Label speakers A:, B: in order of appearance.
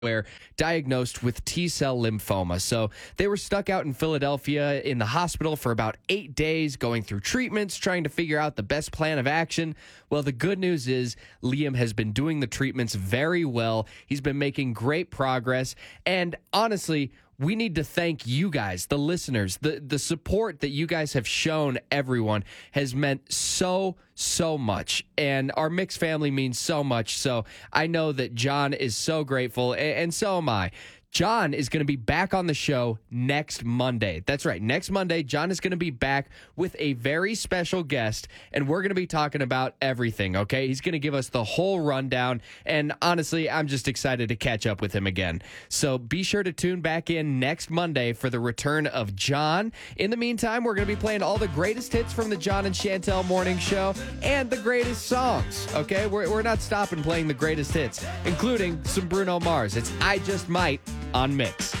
A: were diagnosed with T-cell lymphoma. So they were stuck out in Philadelphia in the hospital for about 8 days, going through treatments, trying to figure out the best plan of action. Well, the good news is Liam has been doing the treatments very well. He's been making great progress. And honestly, we need to thank you guys, the listeners. The support that you guys have shown everyone has meant so much. And our Mix family means so much. So I know that John is so grateful, and so am I. John is going to be back on the show next Monday. That's right. Next Monday, John is going to be back with a very special guest, and we're going to be talking about everything, okay? He's going to give us the whole rundown, and honestly, I'm just excited to catch up with him again. So be sure to tune back in next Monday for the return of John. In the meantime, we're going to be playing all the greatest hits from the John and Chantel Morning Show and the greatest songs, okay? We're not stopping playing the greatest hits, including some Bruno Mars. It's I Just Might on Mix.